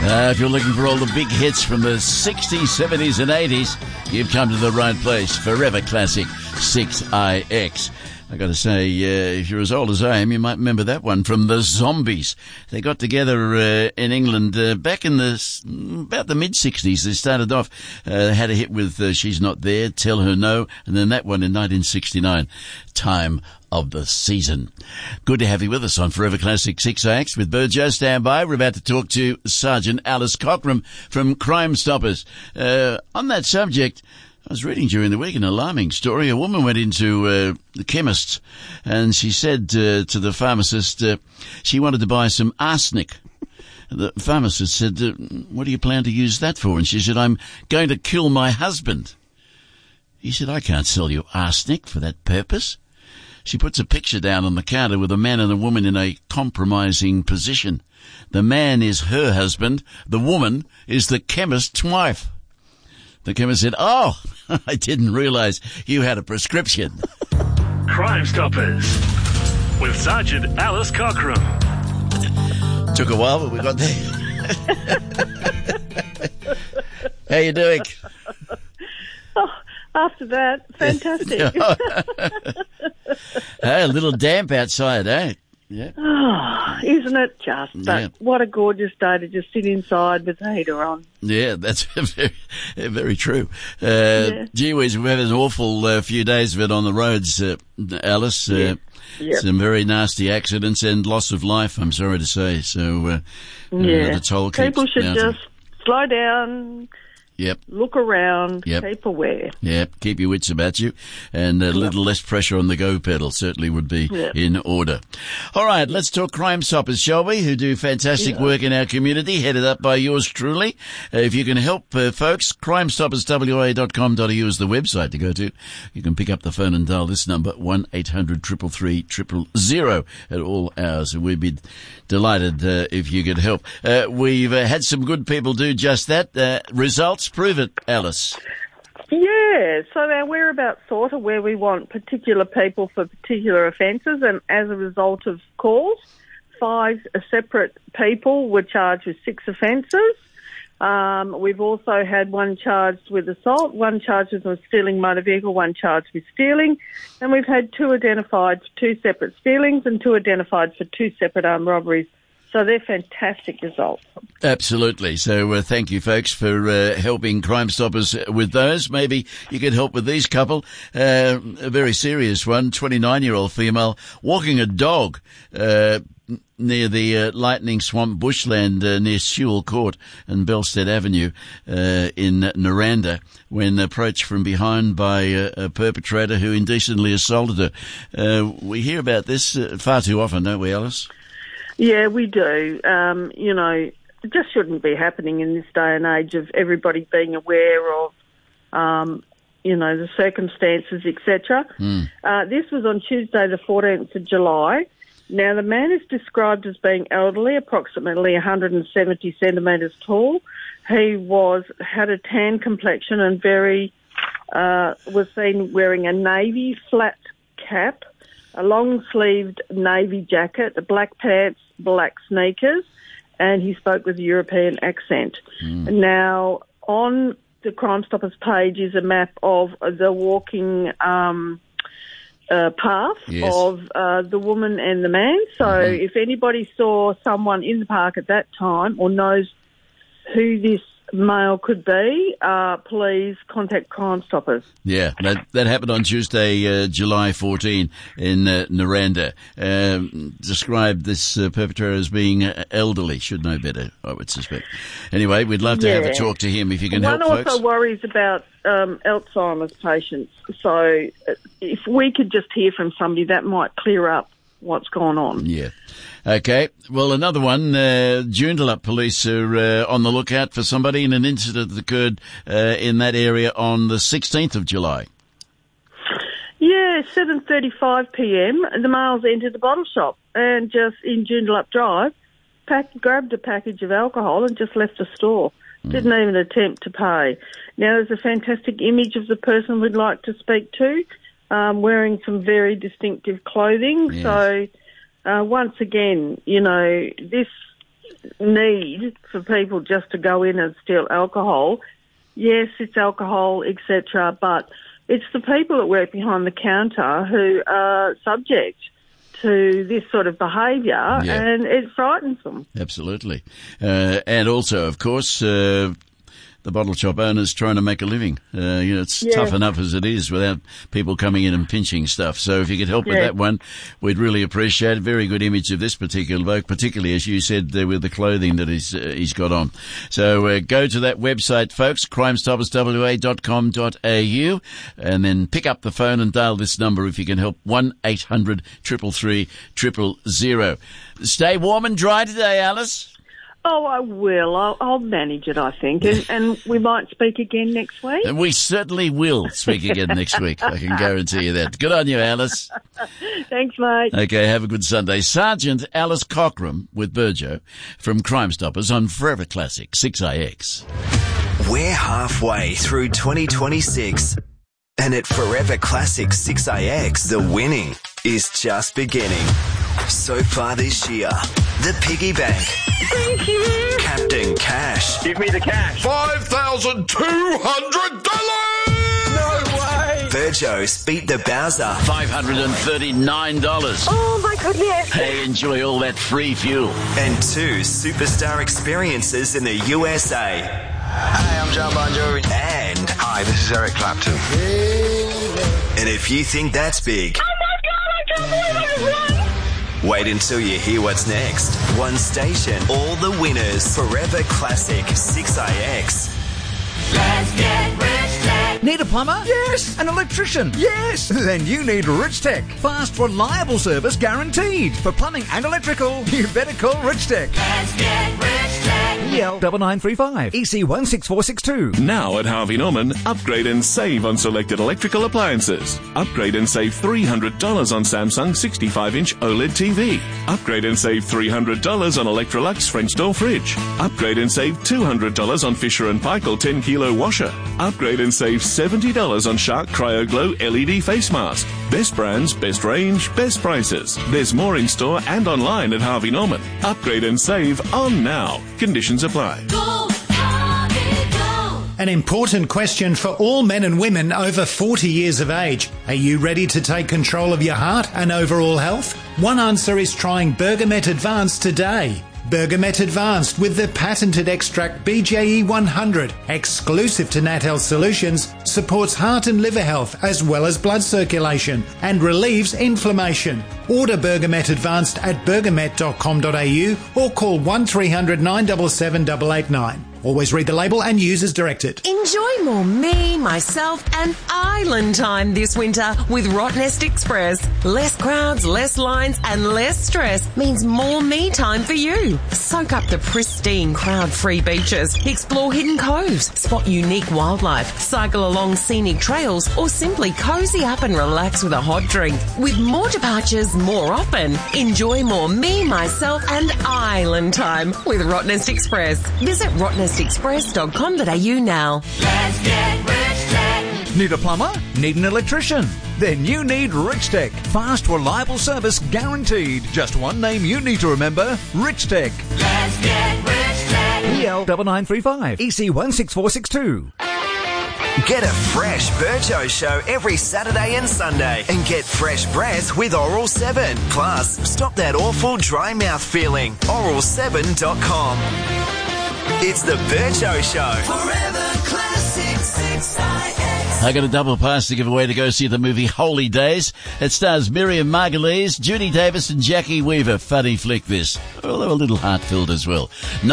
If you're looking for all the big hits from the 60s, 70s and 80s, you've come to the right place. Forever Classic 6IX. I got to say, if you're as old as I am, you might remember that one from the Zombies. They got together in England back in about the mid-60s. They started off, had a hit with She's Not There, Tell Her No, and then that one in 1969, Time of the Season. Good to have you with us on Forever Classic 6IX with Burjo. Stand by. We're about to talk to Sergeant Alice Cockram from Crime Stoppers. On that subject, I was reading during the week an alarming story. A woman went into the chemist and she said to the pharmacist she wanted to buy some arsenic. The pharmacist said, what do you plan to use that for? And she said, I'm going to kill my husband. He said, I can't sell you arsenic for that purpose. She puts a picture down on the counter with a man and a woman in a compromising position. The man is her husband. The woman is the chemist's wife. The chemist said, oh, I didn't realize you had a prescription. Crime Stoppers with Sergeant Alice Cockram. Took a while, but we got there. How you doing? Oh, after that, fantastic. Hey, a little damp outside, eh? Yeah. Oh, isn't it just? But yeah. What a gorgeous day to just sit inside with the heater on. Yeah, that's very, very true. Gee whiz, we've had an awful few days of it on the roads, Alice. Yep. Some very nasty accidents and loss of life, I'm sorry to say. So, the toll keeps people should mounting. just slow down. Yep. Look around. Yep. Keep aware. Yep. Keep your wits about you, and a little less pressure on the go pedal certainly would be in order. All right, let's talk Crime Stoppers, shall we? Who do fantastic work in our community, headed up by yours truly. If you can help folks, crimestopperswa.com.au is the website to go to. You can pick up the phone and dial this number 1-800-333-000 at all hours, and we'd be delighted if you could help. We've had some good people do just that. Results prove it, Alice. Yeah, so our whereabouts sort of where we want particular people for particular offences, and as a result of calls, 5 separate people were charged with 6 offences. We've also had 1 charged with assault, 1 charged with stealing motor vehicle, 1 charged with stealing, and we've had 2 identified for 2 separate stealings and 2 identified for 2 separate armed robberies. So they're fantastic results. Absolutely. So thank you, folks, for helping Crime Stoppers with those. Maybe you could help with these couple. A very serious one, 29-year-old female walking a dog near the Lightning Swamp bushland near Sewell Court and Belstead Avenue in Naranda when approached from behind by a perpetrator who indecently assaulted her. We hear about this far too often, don't we, Alice? Yeah, we do. It just shouldn't be happening in this day and age of everybody being aware of, the circumstances, etc. This was on Tuesday, the 14th of July. Now, the man is described as being elderly, approximately 170 centimetres tall. He had a tan complexion and was seen wearing a navy flat cap, a long-sleeved navy jacket, black pants, black sneakers, and he spoke with a European accent. Now, on the Crime Stoppers page is a map of the walking path of the woman and the man. So if anybody saw someone in the park at that time or knows who this male could be, please contact Crime Stoppers. Yeah, that happened on Tuesday, July 14 in Naranda. Described this perpetrator as being elderly. Should know better, I would suspect. Anyway, we'd love to have a talk to him if you can help, folks. One also worries about Alzheimer's patients. So if we could just hear from somebody, that might clear up what's gone on. Yeah. Okay. Well, another one, Joondalup police are on the lookout for somebody in an incident that occurred in that area on the 16th of July. Yeah, 7:35 p.m. The males entered the bottle shop and just in Joondalup Drive, grabbed a package of alcohol and just left the store. Didn't even attempt to pay. Now, there's a fantastic image of the person we'd like to speak to, wearing some very distinctive clothing. Yes. So, once again, this need for people just to go in and steal alcohol. Yes, it's alcohol, etc., but it's the people that work behind the counter who are subject to this sort of behaviour, and it frightens them. Absolutely. And also, of course, the bottle shop owners trying to make a living. It's tough enough as it is without people coming in and pinching stuff. So if you could help with that one, we'd really appreciate it. Very good image of this particular bloke, particularly, as you said, with the clothing that he's got on. So go to that website, folks, crimestopperswa.com.au, and then pick up the phone and dial this number if you can help, 1-800-333-000. Stay warm and dry today, Alice. Oh, I will. I'll manage it, I think. And we might speak again next week. And we certainly will speak again next week. I can guarantee you that. Good on you, Alice. Thanks, mate. Okay, have a good Sunday. Sergeant Alice Cockram with Burjo from Crime Stoppers on Forever Classic 6IX. We're halfway through 2026. And at Forever Classic 6IX, the winning is just beginning. So far this year, the piggy bank. Thank you. Captain Cash. Give me the cash. $5,200! No way! Burjo's beat the Bowser. $539. Oh, my goodness. Hey, enjoy all that free fuel. And 2 superstar experiences in the USA. Hi, I'm John Bon Jovi. And... Hi, this is Eric Clapton. And if you think that's big... Oh, my God, I can't believe I won. Wait until you hear what's next. One station, all the winners. Forever Classic 6IX. Let's get Rich Tech. Need a plumber? Yes. An electrician? Yes. Then you need Rich Tech. Fast, reliable service guaranteed. For plumbing and electrical, you better call Rich Tech. Let's get Rich Tech. EL 9935 EC 16462. Now at Harvey Norman, upgrade and save on selected electrical appliances. Upgrade and save $300 on Samsung 65-inch OLED TV. Upgrade and save $300 on Electrolux French door fridge. Upgrade and save $200 on Fisher & Paykel 10-kilo washer. Upgrade and save $70 on Shark Cryo Glow LED face mask. Best brands, best range, best prices. There's more in store and online at Harvey Norman. Upgrade and save on now. Conditions apply. Go, Harvey, go. An important question for all men and women over 40 years of age. Are you ready to take control of your heart and overall health? One answer is trying Bergamet Advanced today. Bergamet Advanced with the patented extract BJE 100, exclusive to Nat Health Solutions, supports heart and liver health as well as blood circulation and relieves inflammation. Order Bergamet Advanced at bergamet.com.au or call 1300 977 889. Always read the label and use as directed. Enjoy more me, myself and island time this winter with Rottnest Express. Less crowds, less lines and less stress means more me time for you. Soak up the pristine crowd-free beaches, explore hidden coves, spot unique wildlife, cycle along scenic trails or simply cozy up and relax with a hot drink. With more departures more often, enjoy more me, myself and island time with Rottnest Express. Visit rottnestexpress.com.au now. Let's get Rich Tech. Need a plumber? Need an electrician? Then you need Rich Tech. Fast, reliable service guaranteed. Just one name you need to remember, Rich Tech. Let's get Rich Tech. EL 9935 EC 16462. Get a fresh Burjo show every Saturday and Sunday and get fresh breath with Oral 7. Plus, stop that awful dry mouth feeling. Oral7.com. It's the Burjo Show. Forever Classic 6IX. I got a double pass to give away to go see the movie Holy Days. It stars Miriam Margolyes, Judy Davis and Jackie Weaver. Funny flick this. Although a little heart-filled as well.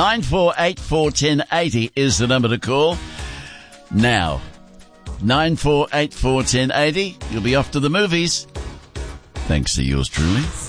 94841080 is the number to call. Now, 94841080. You'll be off to the movies. Thanks to yours truly.